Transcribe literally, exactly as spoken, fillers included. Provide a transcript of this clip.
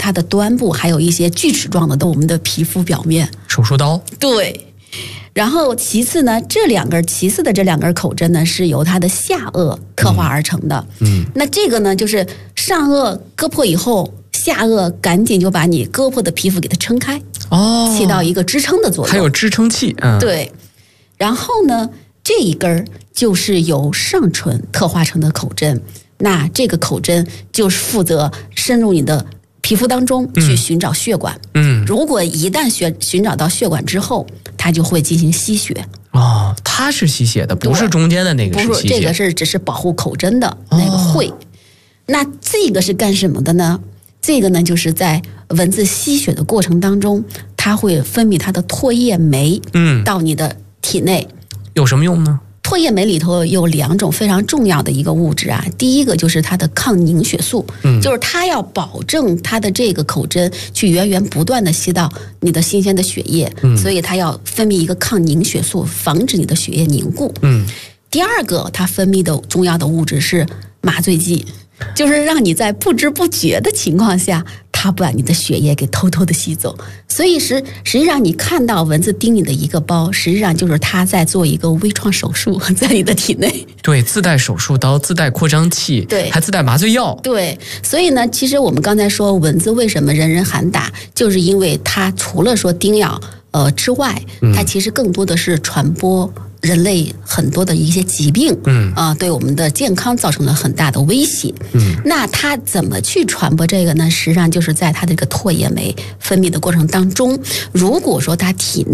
它的端部还有一些锯齿状的我们的皮肤表面。 手术刀。 对。然后其次呢，这两根其次的这两根口针呢，是由它的下颚刻画而成的。 嗯， 那这个呢，就是上颚割破以后，下颚赶紧就把你割破的皮肤给它撑开， 哦， 起到一个支撑的作用， 还有支撑器。嗯， 对。然后呢，这一根就是由上唇刻画成的口针，那这个口针就是负责深入你的皮肤当中去寻找血管。 嗯， 如果一旦寻寻找到血管之后，它就会进行吸血。 哦，它是吸血的，不是中间的那个是吸血。 不是，这个是只是保护口针的那个会。哦、那这个是干什么的呢？这个呢，就是在蚊子吸血的过程当中，它会分泌它的唾液酶，嗯，到你的体内。 有什么用呢？ 唾液酶里头有两种非常重要的一个物质啊，第一个就是它的抗凝血素，嗯，就是它要保证它的这个口针去源源不断的吸到你的新鲜的血液，嗯，所以它要分泌一个抗凝血素，防止你的血液凝固，嗯。第二个它分泌的重要的物质是麻醉剂，就是让你在不知不觉的情况下，它把你的血液给偷偷的吸走。所以实实际上你看到蚊子叮你的一个包，实际上就是它在做一个微创手术在你的体内。 对，自带手术刀，自带扩张器， 对， 还自带麻醉药。 对，所以呢，其实我们刚才说蚊子为什么人人喊打，就是因为它除了说叮咬呃之外，它其实更多的是传播人类很多的一些疾病，嗯啊、呃，对我们的健康造成了很大的威胁。嗯，那它怎么去传播这个呢？实际上就是在它这个唾液酶分泌的过程当中，如果说它体内